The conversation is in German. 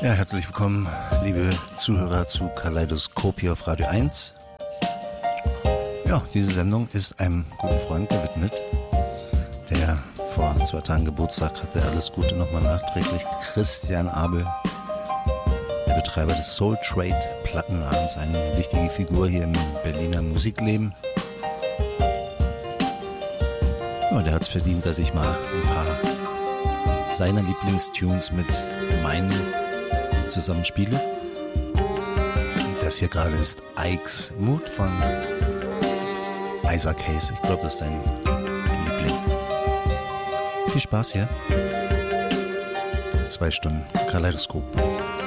Ja, herzlich willkommen, liebe Zuhörer zu Kaleidoskop hier auf Radio 1. Ja, diese Sendung ist einem guten Freund gewidmet, der vor 2 Tagen Geburtstag hatte. Alles Gute nochmal nachträglich. Christian Abel, der Betreiber des Soul Trade Plattenladens, eine wichtige Figur hier im Berliner Musikleben. Ja, der hat es verdient, dass ich mal ein paar seiner Lieblingstunes mit meinen zusammenspiele. Das hier gerade ist Ike's Mood von Isaac Hayes. Ich glaube, das ist dein Liebling. Viel Spaß hier. 2 Stunden Kaleidoskop.